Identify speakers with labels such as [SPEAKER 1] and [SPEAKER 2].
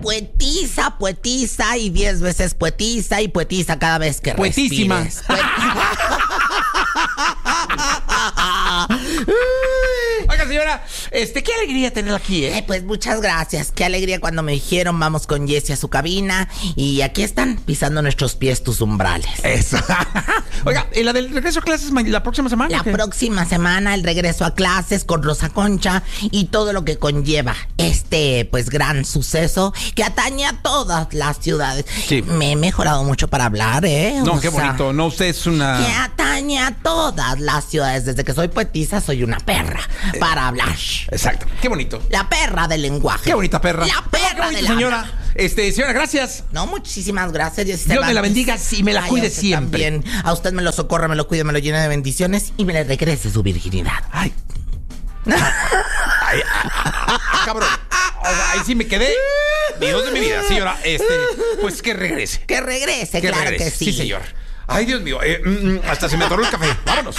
[SPEAKER 1] poetisa y 10 veces poetisa y poetisa cada vez que
[SPEAKER 2] Poetísima.
[SPEAKER 1] respires.
[SPEAKER 2] Oiga, señora, qué alegría tenerla aquí, ¿eh?
[SPEAKER 1] Pues muchas gracias. Qué alegría cuando me dijeron vamos con Jessie a su cabina. Y aquí están pisando nuestros pies tus umbrales.
[SPEAKER 2] Eso. Oiga, ¿y la del regreso a clases la próxima semana?
[SPEAKER 1] La próxima semana el regreso a clases con Rosa Concha y todo lo que conlleva pues gran suceso que atañe a todas las ciudades.
[SPEAKER 2] Sí.
[SPEAKER 1] Me he mejorado mucho para hablar,
[SPEAKER 2] No, qué bonito. No, usted es una...
[SPEAKER 1] Que atañe a todas las ciudades. Desde que soy poetisa soy una perra para hablar.
[SPEAKER 2] Exacto. Qué bonito.
[SPEAKER 1] La perra del lenguaje.
[SPEAKER 2] Qué bonita perra.
[SPEAKER 1] La perra
[SPEAKER 2] bonito,
[SPEAKER 1] del
[SPEAKER 2] señora.
[SPEAKER 1] habla.
[SPEAKER 2] Señora, gracias.
[SPEAKER 1] No, muchísimas gracias.
[SPEAKER 2] Dios me la bendiga y me la cuide siempre.
[SPEAKER 1] También. A usted me lo socorra, me lo cuide, me lo llene de bendiciones y me le regrese su virginidad.
[SPEAKER 2] Ay. Cabrón. Ahí sí me quedé. Dios de mi vida, señora. Pues que regrese.
[SPEAKER 1] Que regrese, claro que sí.
[SPEAKER 2] Sí, señor. Ay, Dios mío. Hasta se me atoró el café. Vámonos.